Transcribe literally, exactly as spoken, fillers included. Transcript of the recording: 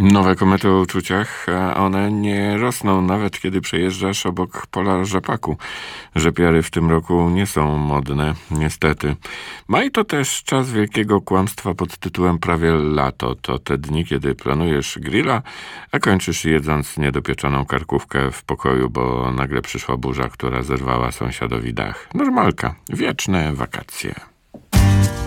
Nowe komety o uczuciach, a one nie rosną nawet kiedy przejeżdżasz obok pola rzepaku. Rzepiary w tym roku nie są modne, niestety. Maj to też czas wielkiego kłamstwa pod tytułem prawie lato. To te dni, kiedy planujesz grilla, a kończysz jedząc niedopieczoną karkówkę w pokoju, bo nagle przyszła burza, która zerwała sąsiadowi dach. Normalka. Wieczne wakacje.